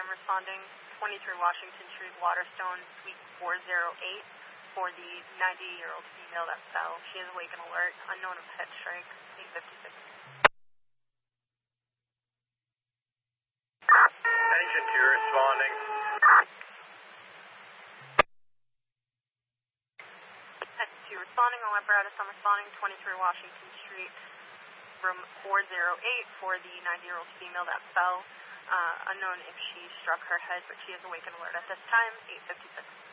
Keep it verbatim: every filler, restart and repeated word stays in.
I'm responding twenty-three Washington Street, Waterstone, Suite four oh eight, for the ninety-year-old female that fell. She is awake and alert, unknown of head strike, eight fifty-six. Engine two responding. Engine two responding, all apparatus, I'm responding twenty-three Washington Street, room four oh eight, for the ninety-year-old female that fell. Uh, unknown if she struck her head, but she is awake and alert at this time, eight fifty-six.